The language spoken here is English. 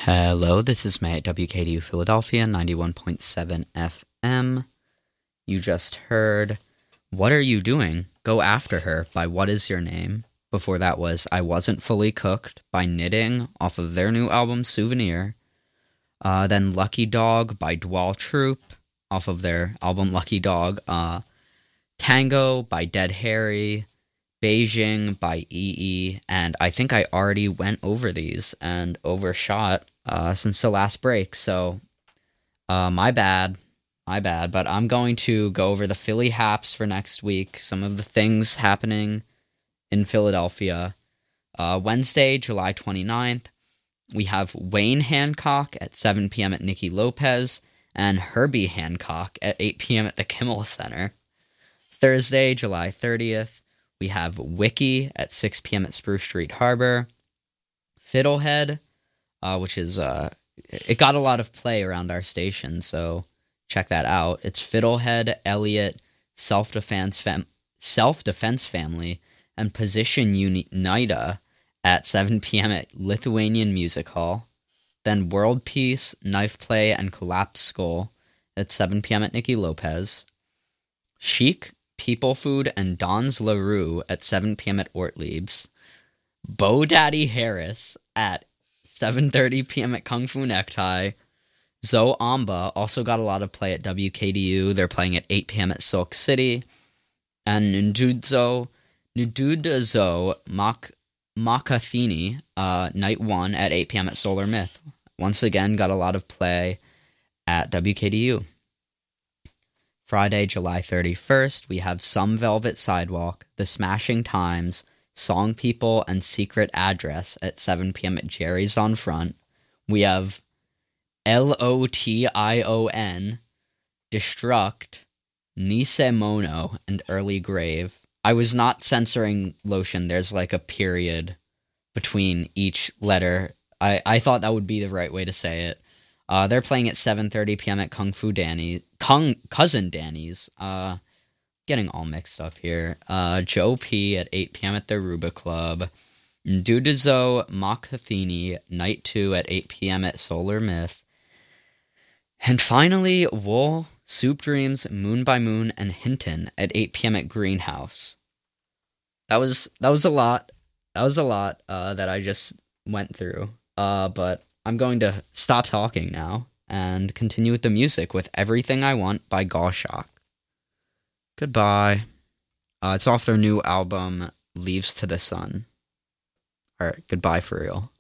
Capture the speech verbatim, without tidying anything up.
Hello, this is May at W K D U Philadelphia, ninety-one point seven F M. You just heard What Are You Doing? Go After Her by What Is Your Name? Before that was I Wasn't Fully Cooked by Knitting off of their new album Souvenir. Uh, then Lucky Dog by Dwal Troop off of their album Lucky Dog. Uh, Tango by Dead Harry. Beijing by E E, and I think I already went over these and overshot uh, since the last break, so uh, my bad, my bad, but I'm going to go over the Philly Haps for next week, some of the things happening in Philadelphia. Uh, Wednesday, July twenty-ninth, we have Wayne Hancock at seven p.m. at Nicky Lopez, and Herbie Hancock at eight p.m. at the Kimmel Center. Thursday, July thirtieth, we have Wiki at six p.m. at Spruce Street Harbor. Fiddlehead, uh, which is, uh, it got a lot of play around our station, so check that out. It's Fiddlehead, Elliot, Self-Defense fam- Self-Defense Family, and Position Unita at seven p.m. at Lithuanian Music Hall. Then World Peace, Knife Play, and Collapsed Skull at seven p.m. at Nicky Lopez. Chic, People Food, and Don's LaRue at seven p.m. at Ortlieb's. Bo Daddy Harris at seven thirty p.m. at Kung Fu Necktie. Zoe Amba also got a lot of play at W K D U. They're playing at eight p.m. at Silk City. And Ndudzo, Ndudzo Mak, Makathini, uh, night one at eight p.m. at Solar Myth. Once again, got a lot of play at W K D U. Friday, July thirty-first, we have Some Velvet Sidewalk, The Smashing Times, Song People, and Secret Address at seven p.m. at Jerry's on Front. We have L O T I O N, Destruct, Nise Mono, and Early Grave. I was not censoring Lotion. There's like a period between each letter. I, I thought that would be the right way to say it. Uh, they're playing at seven thirty p.m. at Kung Fu Danny, Kung, Cousin Danny's. Uh, getting all mixed up here. Uh, Joe P. at eight p.m. at the Ruba Club. Dudazo Makathini, night two at eight p.m. at Solar Myth. And finally, Wool, Soup Dreams, Moon by Moon, and Hinton at eight p.m. at Greenhouse. That was that was a lot. That was a lot uh, that I just went through. Uh, but I'm going to stop talking now and continue with the music with Everything I Want by Goshawk. Goodbye. Uh, it's off their new album, Leaves to the Sun. Alright, goodbye for real.